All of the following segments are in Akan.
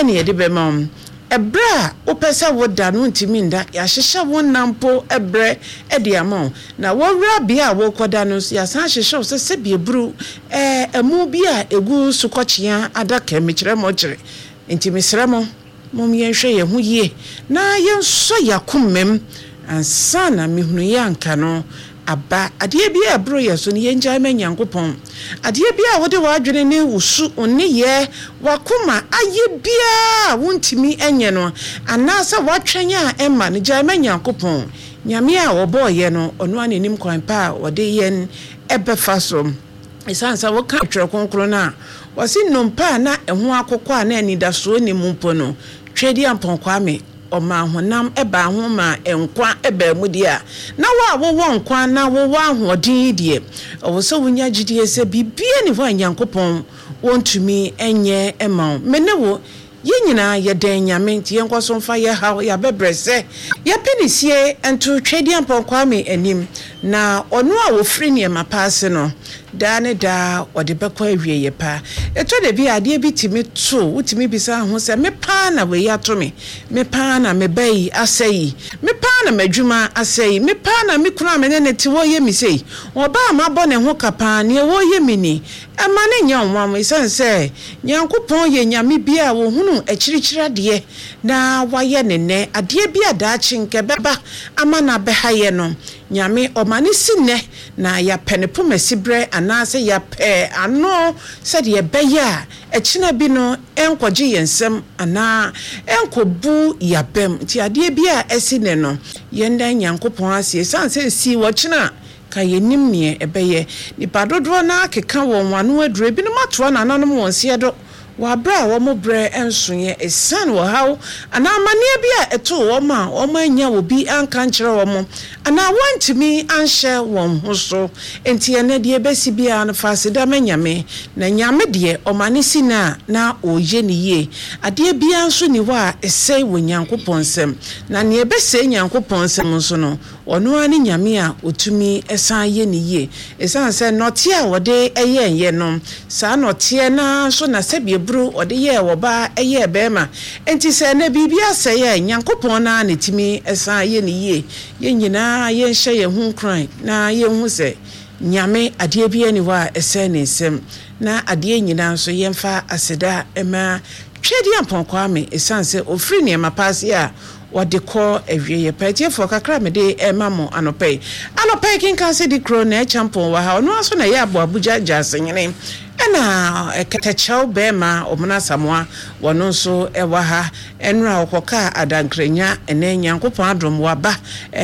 ene ye de be ma ebra opesa woda no ntimi nda ya hyehye won nampo ebre ede ama na wowra bia wo koda no ya san hyehye so se bie buru emu bia egu sukochia adaka mekire mo kire ntimi sremo mom yenhwe ye hu ye na yenso yakomem ansa na mehunu yanka no aba adie bia bro yeso ne yenja ma nyankopon adie bia wode wadwene ne wusu oni ye wakoma aye bia wontimi enye no anasa watwenya emma ne jama nyankopon nyame a oboye no ono anenim kwan pa wode yen ebefa so esansa woka twere konkro na wasi nompa na eho akokwa na anidaso ne mumpo no twedi ampon kwame oma honam eba ho ma enkwa eba mudia na wo nkwa na wo ahodin die owo wunya gidie se bibie ne ho anyankopon wontumi enye ema menewo yenyina ye den nyame nti yenkwaso mfa ye ha ya bebrese ye penisie ento twedi amponkwa me anim na ono a wo firi ne mapase no da ne da wode bekwa awie ye pa eto de bi ade bi timi to wutimi bisa ho se me pa na we ya to me pa na me bai asai me pa na madwuma asai me pa na me kura me ne ti wo ye mi sei oba ma bo ne ho kapa ne wo ye mi ni ema ne nya onwa isanse nyankopon ye nyame bia wo hunu akirikyira de na waye ne ade bia da chinke beba ama na behaye no nyame omani sine na ya penepo mesibre anase ya pe ano said ye beya echina bi no enkoje yensem ana enkobu ya bem ti ade bia esine no yenda nyankopon asie sanse si wo china ka yenim ne ebeye nipa dodo na akeka won wano adure bi no mato na nanom wonse do wabra wo mo bre ensoye esan wo haw ana amane bia eto wo ma wo manya wo bi anka nkire wo mo ana wantimi anhye won hoso enti ene de besi bia no fasida manyame na nyame de omane sina na oye ne ye ade bia nso ni wa esei wo nyankopon sem na ne ebese nyankopon sem nso no ono ani nyame a otumi esan ye ne ye esan se note a wode eye no sa note na so na sebie bru ode ye wo ba eye bema enti se na bibia se ye nyankopon na ne timi esan ye ne ye ye nyina ye nhye ye hu kran na ye hu se nyame ade bia ni wa ese ne sem na ade nyina so ye mfa aseda ema twedi amponkwa me esan se ofri ne mapase a wade ko ewie ye patie for kakra me de emamo anopai kinka se di kro na champon wa ha no aso na ye abo abuja jasenyene ena eketechau bema omuna samwa wono nso ewa ha enra okoka adankrenya ene nyankopon adom waba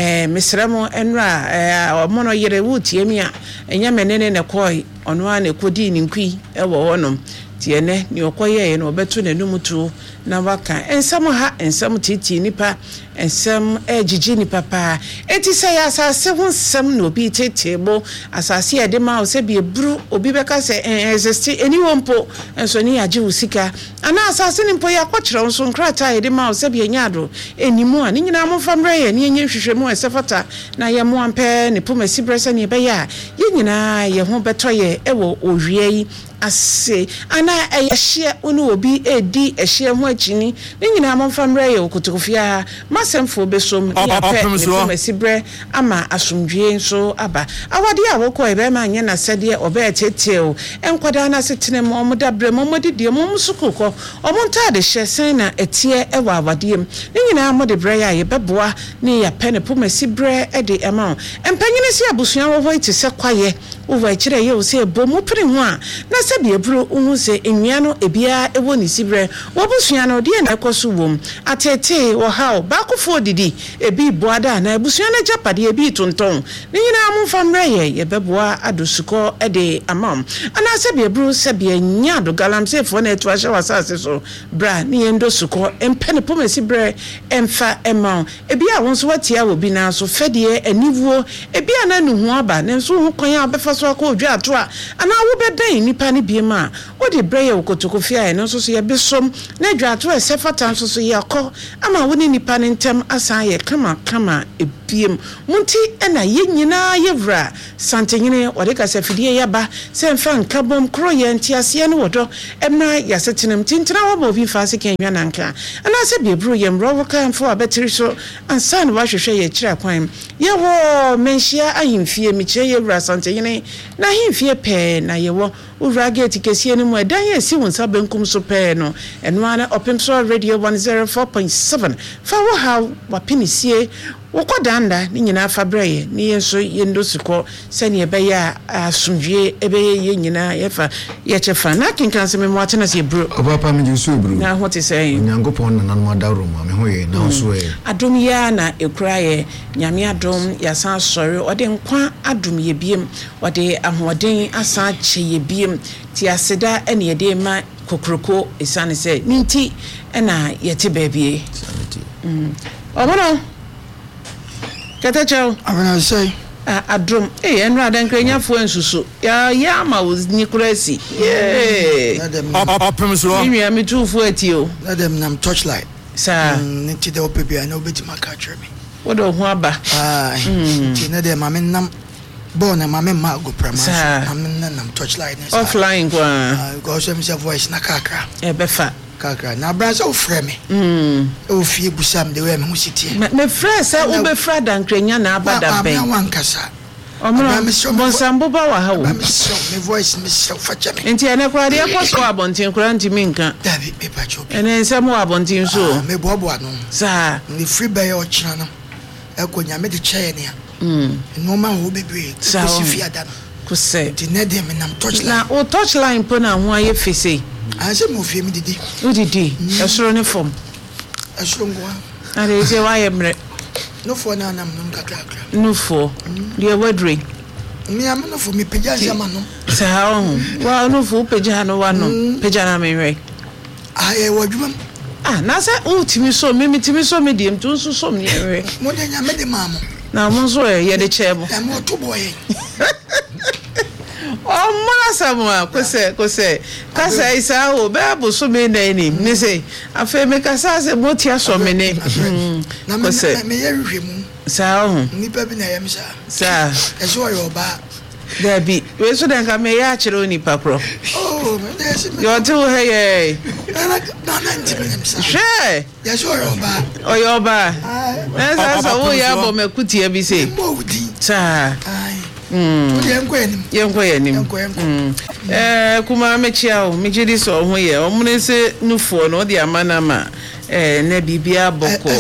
misremo enra omono yere wutie a enya menene ne koi ono a ne kodi ni nkwi ewo wonom tiene ni okoye no beto nanumutu na waka ensam ha ensam titi nipa ensam ejiji nipa pa eti say asase ho nsam no bi tetebo asase e de ma o se bi ebru obi beka se exist eniwompo enso ni age usika ana asase ni mpo ya kwakire nso nkrata e de ma o se bi enyado enimu a ni nyina mo famre ye ni enye hwehwemu esefata na ye mo ampe ne pomasi brese ni be ya ye nyina ye ho beto ye ewo owie yi ase ana eyehye unu obi edi ehye ho achini ni nyina mo famre ye okotokofia masemfo besom ya pe pomasibre ama asomdwie nso aba awade a wokọ ebe ma anye na sede oba teteo enkwada na setene mo modabre mo modidie mo musukukọ omonta de hyesen na etie ewa awadiem ni nyina mo de bre ya ye beboa ni ya pe ne pomasibre ede ema empanyine si abusua wo ho iti se kwaye uwa kire ye o se bomu pere ho a na se bi ebru uhu se enwia no ebia ewo ni sibre wo busua no de na ekoso wom atete wo hawo bakofo didi ebi boada na ebusua na japade ebi tonton ni nyina mo famre ye beboa adosuko ede amam ana se bi ebru se bi nya do galamse fo na etu ahye wasase so bra ni endo suko empene pomasibre emfa ema ebi a won so watia wo bi na so fedie anivuo ebi ana nu ho aba ne so ho kwan abefa so akọ odwa ato a ana wo bedan nipa ne biema wo de breye okotokofia no so so ye besom na adwa ato esefata so so ye akọ ama wo ni nipa ne ntem asan ye kama fiem munti na yenyina yewra santenyene wode ka safidie yaba se mfa nkabom kro ye ntiase ne wodo emra yasetinam tintina wo bo bi fa se kan nwa nanka ana se biebru ye mro wo kan fo abetiri so ansa ne wa hwehwe ye kira kwan ye wo menhia ahimfie mi kire yewra santenyene na ahimfie pe na ye wo ura gate kesie ne mu edan ye si wonsa benkum so pe no eno ana opemso radio 104.7 fa wo ha wapinisie wokodanda ni nyina fabreye ni yenso yendo siko sene ebeya asumdwe ebeye ye nyina yefa ye chefa na kinkan se me mo atena se bro papa me jesu bro na what is saying nyankopon na nanu adaro ma me hoye na so e adom ya na ekuraye nyame adom ya san sori ode nkwa adom ye biem ode ahoden asa che ye biem ti aseda ene ye de ma kokroko esane se ninti na yete baabie sanity obono kata chao abana say adrom enra adan krenya fo ensusu ya ma ni kurasi opem so mi mi tu fo atio let them nam torchlight sa nti de opebi I know beti maka me wodo ho aba nti na de ma me nam born ma me ma go prama ma me nam torchlight offline kwa go so me say voice na kakra befa kakra na branch o frɛ me o fie busam de we me husitie me frɛ sɛ wo be fra dan krenya na abada ben na wankasa omro bonsambo ba wa ha wo me voice me so facha me nti ene kwa de akoso abonten kura nti minka dabi me pacho ene nsem wo abonten so me bobo anu sa ni free by o china no ekonya me de chae ne no ma wo bebre ko si fia da ko se di ne de me nam torchline na o torchline po na ho aye fese ase mo fie mi didi udidi esoro ne fom esoro ngwa are je wa ye mre no fo na nam no kakra no fo de wadre mi am no fo mi peja jama no sa wa no fo peja no wa no peja na me we aye wadwuma na se ultimi so me timi so me dem to so so me we mo de nya me de mamo na mo so ye de chebo e mo to boy mwana samwa kose kasa isa o be abuso me na ni say afa me kasa se motia so me ne na me ye hwehwe mu sa ni pa bi na ye me sa eso yo ba Dabi we so den ka me ya kire oni pakro me dey yo to hey na ntimi sa she ya so yo ba oyo ba sa wo ya bo me kutie bi se sa yenko yenim kuma mechia o mejidi so ho ye omune se nufo no de amana ma na bibia boko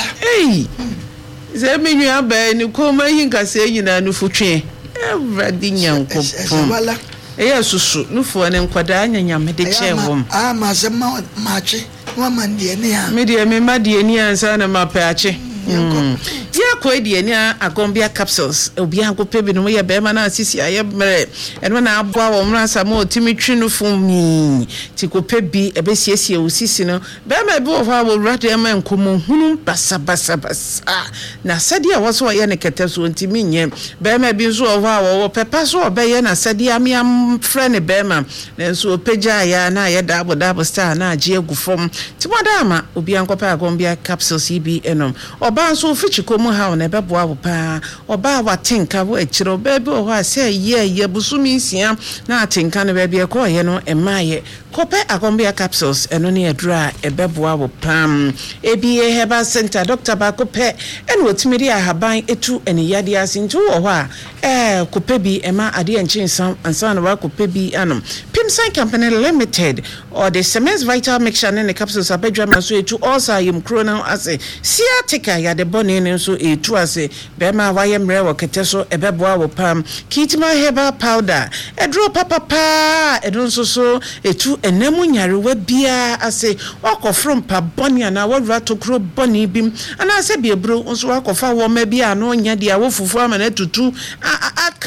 ze menyu aba ni koma hinka se nyina nufu twe everadi nyanko eya susu nufo ne nkwada anyanyame de chewom ma se mache wa mandie ne ha me de me madie ni ansa na mapache ya ko ediani agombia capsules obi anko pebi no ye be ma na asisi aye mere eno na aboa wo mra sama otimi twinu fumi ti ko pebi ebesiesie osisi no be ma bi wo fa wo rade ma nkomo hunu basa na sadi a woso ye ne kete so ntimi nye be ma bi so wo fa wo pepa so obe ye na sadi am frɛ ne be ma na so opeja ya na ye dabo star na age agufom ti modama obi anko pa agombia capsules ibi enom oba so fichiko mu ha na beboa wo pa oba wa tinka wo akiro bebe wo ha se ye busumi nsia na tinka no bebe ko ye no emaye kope agombia capsules eno ne adura ebeboa wo pam ebie heba center Dr. Bakope eno otimiri ahaban etu eni yade asintu wo ho a kope bi ema ade enchinsan ansa na wa kope bi anom Pimsan Company Limited or the Semens Vital Mixture ne capsules abedwa maso etu also yim krona ase sciatica ya de bone ne so etu ase be ma wa ye mre wo kete so ebeboa wo pam Kitima herbal powder edro papa edon so etu enemu nyarewa bia ase wakofrom pa bone na wawra tokro bone bim ana ase biebro nso wakofa wo ma bia no nya dia wo fufu ama na tutu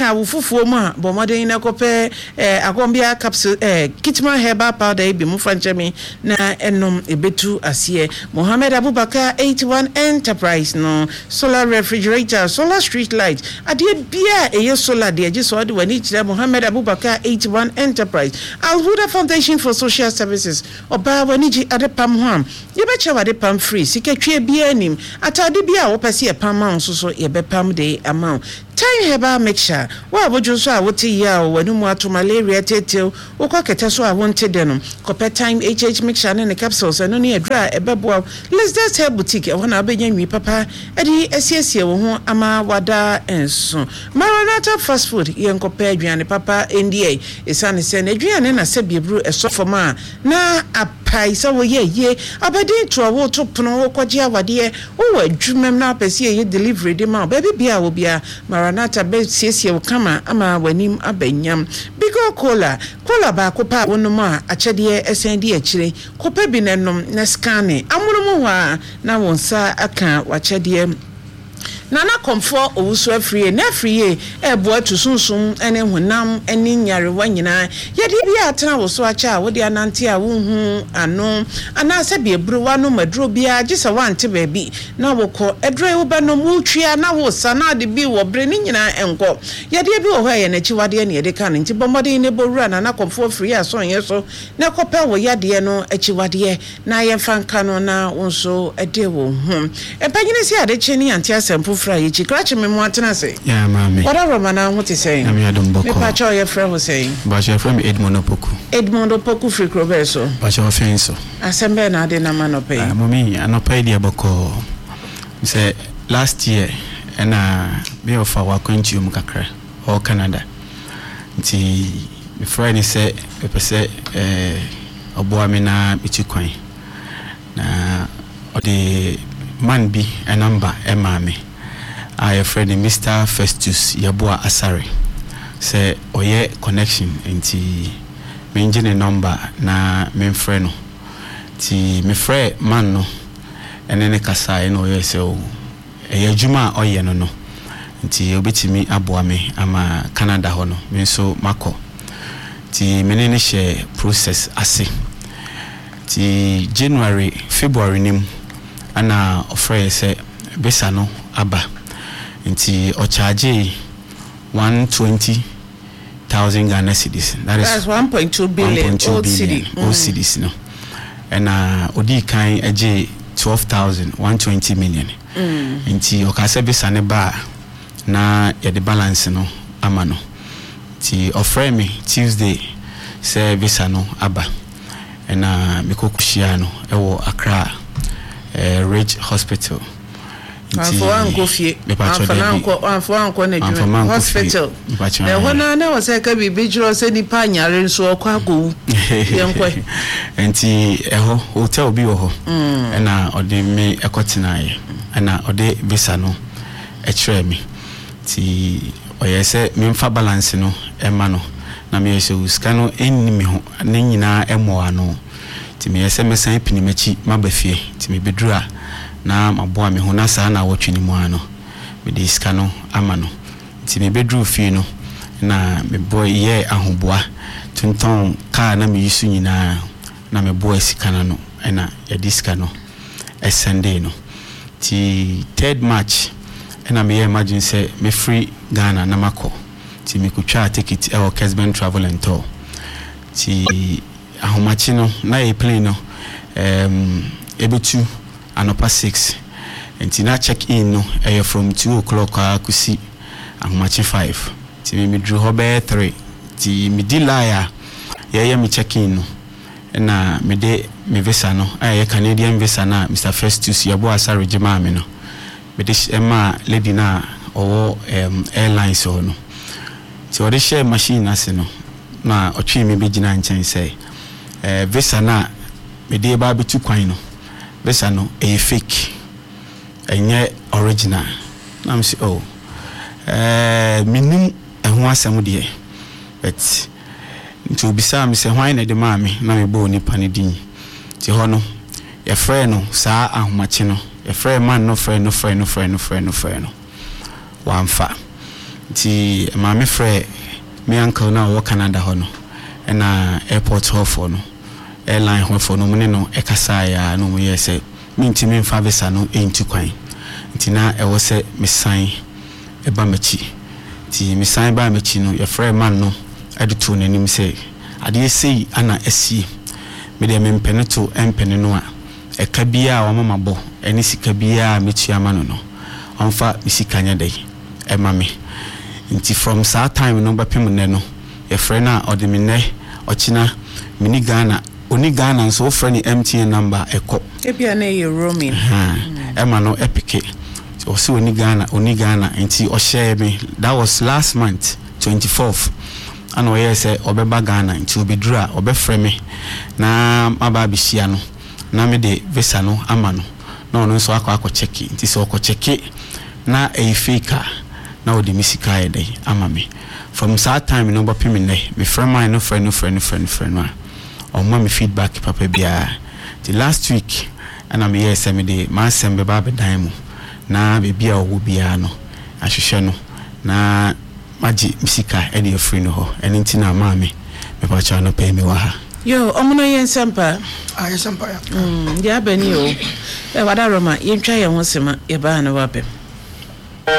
aka wo fufuo mu a bomodin na kope akombia capsule Kitman herbal powder bi mu franchemi na enom ebetu ase Mohammed Abubakar 81 Enterprise no solar refrigerator solar street light ade bia eye solar de age so de wani kire Mohammed Abubakar 81 Enterprise Alhuda Foundation for Social Services oba wani ji ade pam ho am ye be che wade pam free sikatwe bia anim atade bia wo pese ye pam ma so ye be pam de amount Time heba mixture wa bojo so a wote ya wanu mu ato malaria tetel wo kwaketa so a wonte denom kope time HH mixture ne capsules no ne adra ebeboa let's just have boutique e wona abenya nwi papa edi esiesie wo ho ama wada enso Maranatha fast food ye nkope aduane papa NDA esane se na aduane na se biebru esofoma na apai so wo ye abedi to wo to pono wo kwaje awade wo adwumem na apese ye delivery de ma baby bia wo bia Maranatha be siesie kama ama wanim abanyam Bigo cola ba kopa wonuma achede esende akire kopa bi nenom na scanne amurumu wa na wonsa aka wachede Nana comfort owusu afriye na afriye ebo to sunsun ene honam ene nyarewa nyina yede bia atena wo so acha wo de anante a wo hu ano ana se bi ebru wa no madro bia gisa wante baabi na wo ko edre wo ba no mu twia na wo sana de bi wo bre ni nyina enko yede bi wo ho ye na chi wade ne yede kan nti bomode ne bowura nana comfort free aso ye so na kopa wo yade no achi wade na ye fanka no na wonso ede wo hu empanyine si ade cheni anti asempu fra ye chikrache me mo atena say yeah mama whatever mana ho te say na me adom boko me pa cho your friend was saying ba your friend Edmond Opoku free crobeso ba your friend so asembe na ade na man opay mommy anopai dia boko say last year na me of our country kakra or Canada nti me friend say e pese obo amina bichikwan na ode man bi a number emame I friend Mr. Festus Yabua Asare say oye connection nti me engine number na me friend no ti me friend man no enene kasa no oye se o ejuma oye no nti obetimi aboa me ama Canada ho no me so mako ti menene share process ase ti January February nim ana offer say besa no aba nti o charge 120,000 Ghana cedis that's 1.2 billion old cedis no and odi kan eje 12,120 million nti o ka se besa ne ba na ye the balance no ama no nti offer me Tuesday say besa no aba and me kokushia no ewo Accra Ridge Hospital. Anfo fie. Anfo na dwuma hospital. Na hona na wose ka bibi jiro se nipa nyare nso okwa agowu. Yenkwe. Enti eho hotel bi wo ho. Na ode me ekotenaye. Na ode visa no ekire me. Ti oyese me mfa balance no ema no. Na me yese uska no enni me ho ne nyina emo ano. Ti me yese mesan pinimachi mabafie. Ti me bedura na maboa me ho na saa na wotwe ni mu ano me de iska no ama no nti me bedru fie no na me boy ye ahoboa tonton car na me yisu nyina na me boy sika no na ya diska no Sunday no ti 3rd March na me imagine say me free Ghana na mako ti me kutwa ticket e o Kesben Travel and Tour ti ahomachi no na e plane no ebetu anopa 6 and na check in no from 2 o'clock akusi ahomachi 5 ti me drew hobe 3 ti me delaya ye me check in no na me de me visa no Canadian visa na Mr. Festus Yabua Asare jema me no me de ema lady na owo airlines ho no ti o de share machine ase no na otwe me begina nchen say visa na me de ba betu kwan no visa no fake enye original na me say minim ehun asem de but nti obisa me say hwan na de ma me na me bo nipa ne din ti ho no ye frɛ no saa ahomache no ye frɛ man no frɛ no wamfa nti maame frɛ me uncle na wo Canada ho no na airport ho for no airline ho for no mu ne no ekasa ya no mu yese mintimi mfa visa no enti kwan nti na ɛwɔ sɛ mesan eba machi nti mesan ba machi no your friend man no ade to nanim sɛ ade sei ana asie me de mempene to empene no a eka bia wa mama bo eni sika bia metua ma no no onfa misika nya dai ema me nti from that time no bapem ne no your friend na ode me ne ochina mini Ghana oni Ghana nso ofre ni MTN number ekọ ebia na ye roaming ema no epike o si oni Ghana nti o share me that was last month 24th and o yes obeba Ghana nti obedura obefre me na maba bihia no na me de visa no ama no na ono nso akọ check nti so akọ check na e fake na o de misika e dey ama me from that time no bapem ne me friend mine no friend no on my feedback papa bia the last week and I'm here say me de ma sembe ba be dan mu na be bia wo bia no ahwehwe no na magi misika e de free no ho eni ntina ma me pa cha no pay me wa ha yo omuno yen sempa Yesampa ya ya bani o e wada roma yen twa ye ho sema ye ba na wa pem